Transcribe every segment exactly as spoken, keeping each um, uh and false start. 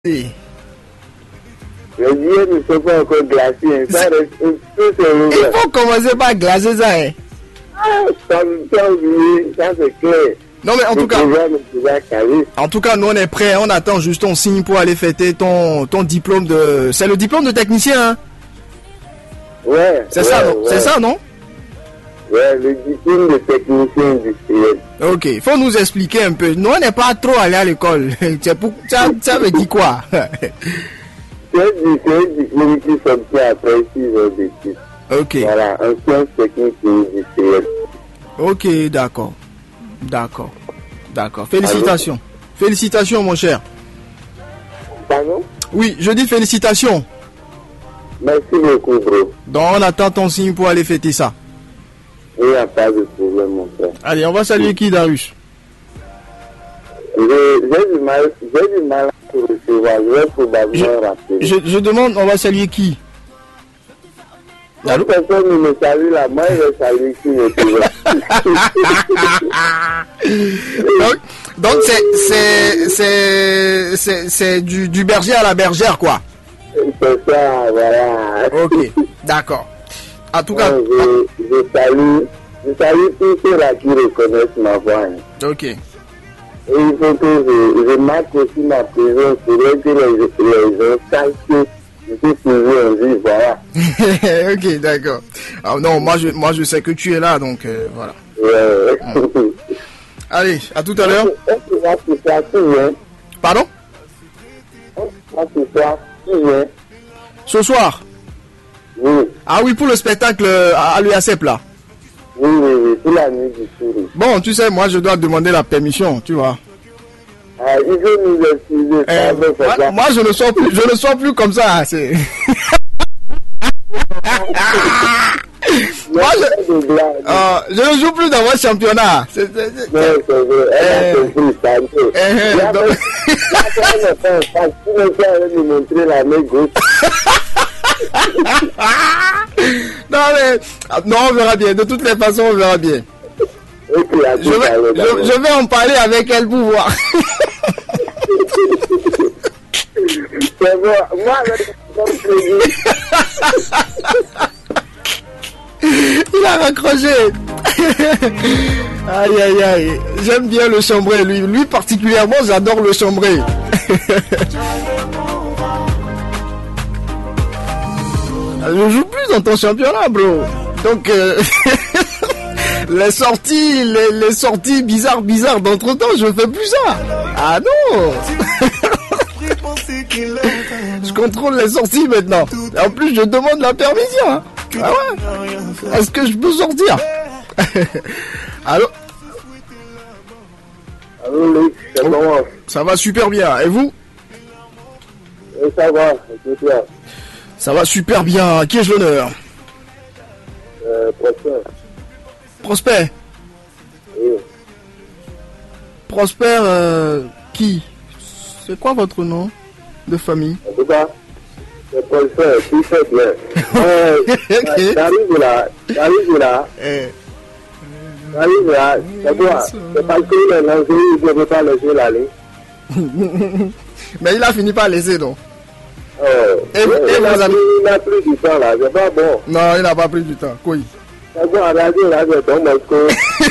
Si. Les billets ne sont pas encore glacés. Ça reste, tout Il faut commencer par glacer ça. Hein. Ah, ça, ça, ça c'est clair. Non mais en Le tout cas, en tout cas, nous on est prêts. On attend juste ton signe pour aller fêter ton ton diplôme de. C'est le diplôme de technicien. Hein? Ouais. C'est ouais, ça, non? Ouais. C'est ça, non? Ouais, le diplôme de technicien industriel. Ok, il faut nous expliquer un peu. Nous on n'est pas trop allé à l'école. Pour... Ça, ça veut dire quoi? C'est un diplôme qui sortit après six ans d'études. Ok. Voilà, en sciences techniques et industrielles. Ok, d'accord. D'accord. D'accord. Félicitations. Allô? Félicitations, mon cher. Pardon? Oui, je dis félicitations. Merci beaucoup, bro. Donc, on attend ton signe pour aller fêter ça. Il n'y a pas de problème, mon frère. Allez, on va saluer qui, Darius? J'ai du mal, j'ai du mal à recevoir. Je vais probablement rappeler. Je, je demande, on va saluer qui? Allô? Personne ne me salue là, moi je vais saluer qui me trouve. donc, donc c'est, c'est, c'est, c'est, c'est du, du berger à la bergère, quoi. C'est ça, voilà. Ok, d'accord. En tout cas, je, je salue, je salue tous ceux-là qui reconnaissent ma voix. Hein. Ok. Et il faut que je, je marque aussi ma présence, c'est vrai que les, les gens sachent que je suis toujours en vie, voilà. Ok, d'accord. Ah, non, moi je, moi je sais que tu es là, donc euh, voilà. Ouais. Bon. Allez, à tout à l'heure. Est-ce que là, c'est ça qui vient? Pardon? Est-ce que là, c'est ça qui vient? Ce soir? Oui. Ah oui, pour le spectacle à, à l'U A C E P là. Oui, oui, oui, pour la nuit du sourire. Bon, tu sais, moi je dois demander la permission, tu vois. Ah, il veut nous excuser. Euh, moi, moi, je ne sors plus, je ne sors plus comme ça. C'est... moi, je, euh, je ne joue plus dans votre championnat. C'est, c'est, c'est... Non, c'est vrai. Elle a compris, ça. Il a nous montrer la main gauche. non, mais, non, on verra bien. De toutes les façons, on verra bien. Okay, je, vais, je, je vais en parler avec elle pour voir. C'est bon. Moi, avec il a raccroché. Aïe, aïe, aïe. J'aime bien le chambré, lui. Lui, particulièrement, j'adore le chambré. Je joue plus dans ton championnat, bro. Donc, euh... les sorties, les, les sorties bizarres, bizarres d'entre-temps, je fais plus ça. Ah non. Je contrôle les sorties maintenant. Et en plus, je demande la permission. Hein. Ah ouais. Est-ce que je peux sortir? Allô? Allô, Luc, c'est comment? Ça va super bien. Et vous? Et ça va, c'est bien. Ça va super bien. À qui ai-je l'honneur? Euh, Prosper. Prosper? Oui. Prosper, euh, qui? C'est quoi votre nom de famille? En tout cas, c'est Prosper, tout fait bien. Euh, okay. T'arrives là, t'arrives là. Eh. T'arrives là, c'est quoi? C'est parce qu'il est lancé, il ne veut pas laisser l'aller. Mais il a fini par laisser, donc. Oh. Et, et il, vous a avez... pris, il a pris du temps là, c'est pas bon. Non, il n'a pas pris du temps. Quoi? C'est bon, à la radio, là, c'est ton Moscou.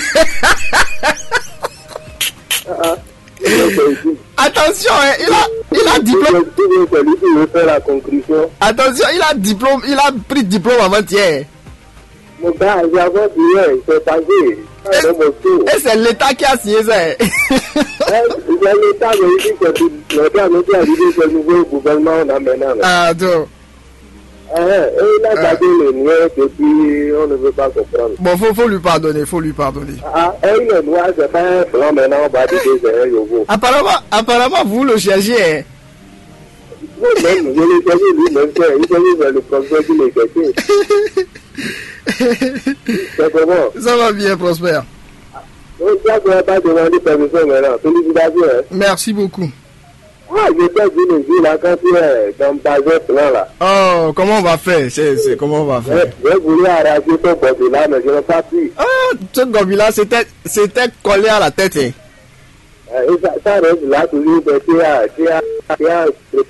Attention, hein, il a, il a diplôme. La conclusion. Attention, il a diplôme, il a pris diplôme avant-hier. Mon gars, il y a avant hier, c'est passé. Et c'est l'État qui a signé ça. C'est l'État, mais il dit que l'État nous a arrivé que le nouveau gouvernement on a maintenant. Ah, donc. Et il a gardé les noirs et puis on ne veut pas comprendre. Bon, faut, faut lui pardonner, faut lui pardonner. Ah, et le noir, c'est pas un blanc maintenant, on va dire que c'est un yogo. Apparemment, apparemment, vous le cherchez. Moi-même, je l'ai cherché lui-même, il s'est le professeur qui l'a cherché. C'est comment? Ça va bien, Prosper. Donc, ça ne va pas demander permission maintenant. Félicitations. Hein. Merci beaucoup. Ah, je t'ai dit le jour là, quand tu es dans ta plan là. Oh, comment on va faire? C'est, c'est comment on va faire? Je voulais arracher ton body là, mais je n'ai pas pu. Ah, ce gobi là, c'était, c'était collé à la tête. Hein. Et ça, ça reste là toujours, tu as, tu as il y a